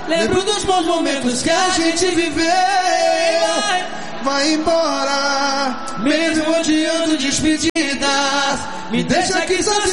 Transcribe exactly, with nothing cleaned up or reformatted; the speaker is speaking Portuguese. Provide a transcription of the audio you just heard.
Lembro dos bons momentos que a gente viveu. Vai embora, Mesmo odiando despedidas, me deixa aqui sozinho.